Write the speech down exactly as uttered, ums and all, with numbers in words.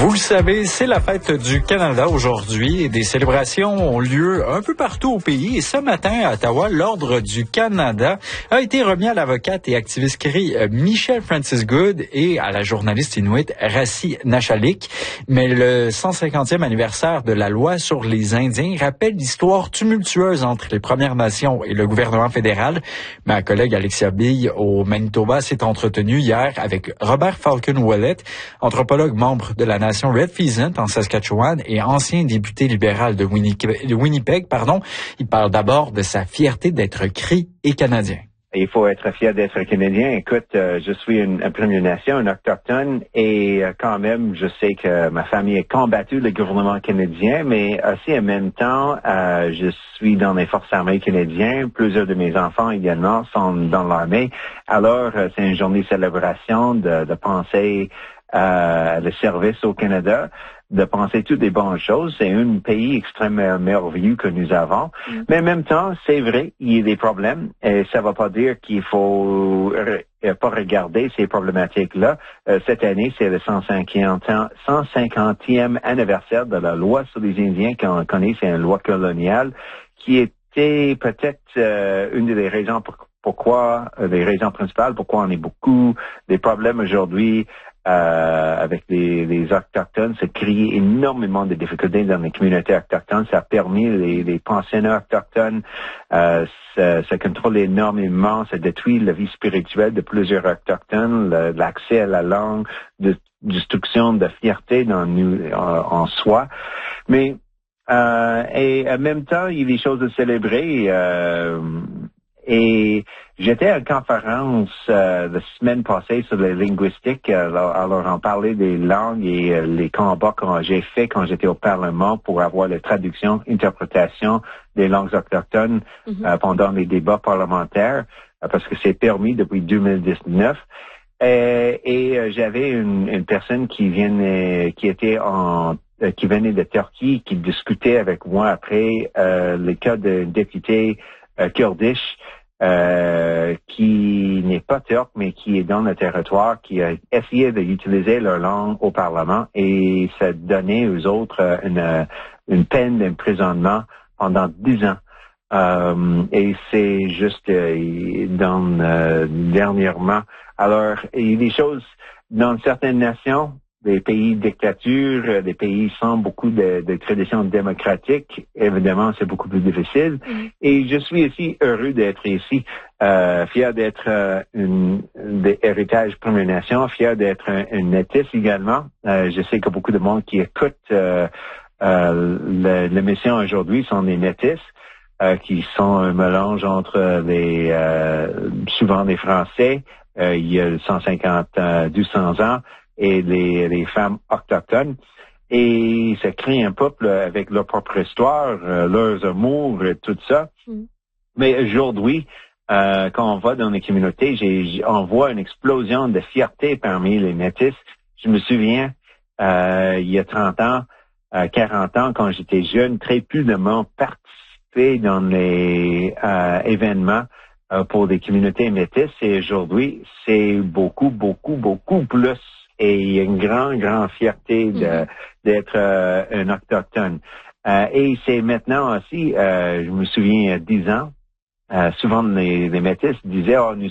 Vous le savez, c'est la fête du Canada aujourd'hui et des célébrations ont lieu un peu partout au pays. Et ce matin, à Ottawa, l'Ordre du Canada a été remis à l'avocate et activiste Cree Michelle Francis Good et à la journaliste inuit Rassi Nachalik. Mais le cent cinquantième anniversaire de la loi sur les Indiens rappelle l'histoire tumultueuse entre les Premières Nations et le gouvernement fédéral. Ma collègue Alexia Bille au Manitoba s'est entretenue hier avec Robert Falcon-Ouellet, anthropologue membre de la nation Red Pheasant en Saskatchewan et ancien député libéral de Winnipeg. De Winnipeg pardon. Il parle d'abord de sa fierté d'être Cree et Canadien. Il faut être fier d'être Canadien. Écoute, euh, je suis une, une Première Nation, un autochtone, et euh, quand même, je sais que ma famille a combattu le gouvernement canadien, mais aussi en même temps, euh, je suis dans les forces armées canadiennes. Plusieurs de mes enfants également sont dans l'armée. Alors, euh, c'est une journée de célébration de, de penser euh, le service au Canada, de penser toutes les bonnes choses. C'est un pays extrêmement merveilleux que nous avons. Mm. Mais en même temps, c'est vrai, il y a des problèmes. Et ça ne va pas dire qu'il faut re- pas regarder ces problématiques-là. Euh, cette année, c'est le cent cinquantième anniversaire de la loi sur les Indiens qu'on connaît. C'est une loi coloniale qui était peut-être euh, une des raisons pour, pourquoi, euh, des raisons principales pourquoi on a beaucoup des problèmes aujourd'hui Euh, avec les, les Autochtones. Ça crée énormément de difficultés dans les communautés autochtones. Ça a permis les, les pensionnats autochtones, euh, ça, ça contrôle énormément, ça détruit la vie spirituelle de plusieurs Autochtones, le, l'accès à la langue, de, destruction de fierté dans nous, en, en soi. Mais, euh, et en même temps, il y a des choses à célébrer, euh, et j'étais à une conférence euh, la semaine passée sur les linguistiques, alors, alors on parlait des langues et euh, les combats que j'ai fait quand j'étais au Parlement pour avoir la traduction, interprétation des langues autochtones mm-hmm. euh, pendant les débats parlementaires, euh, parce que c'est permis depuis deux mille dix-neuf. Et, et euh, j'avais une, une personne qui vient, qui était en euh, qui venait de Turquie, qui discutait avec moi après euh, le cas d'un député euh, kurdish, Euh, qui n'est pas turc, mais qui est dans le territoire, qui a essayé d'utiliser leur langue au Parlement et ça donnait aux autres une, une peine d'emprisonnement pendant dix ans. Euh, et c'est juste euh, dans euh, dernièrement. Alors, il y a des choses dans certaines nations, des pays dictatures, des pays sans beaucoup de, de traditions démocratiques, évidemment, c'est beaucoup plus difficile. Mm. Et je suis aussi heureux d'être ici, euh, fier d'être euh, une, des héritages Première Nation, fier d'être un, un métis également. Euh, je sais que beaucoup de monde qui écoute euh, euh, l'émission aujourd'hui sont des métis, euh, qui sont un mélange entre les euh, souvent des Français, euh, il y a cent cinquante, euh, deux cents ans, et les, les femmes autochtones. Et ça crée un peuple avec leur propre histoire, euh, leurs amours, et tout ça. Mm. Mais aujourd'hui, euh, quand on va dans les communautés, j'ai, on voit une explosion de fierté parmi les métis. Je me souviens, euh, il y a trente ans, euh, quarante ans, quand j'étais jeune, très peu de monde participait dans les euh, événements euh, pour des communautés métisses. Et aujourd'hui, c'est beaucoup, beaucoup, beaucoup plus. Et il y a une grande, grande fierté de, mm-hmm. d'être euh, un autochtone. Euh, et c'est maintenant aussi, euh, je me souviens, il y a dix ans, euh, souvent les, les métis disaient, oh, nous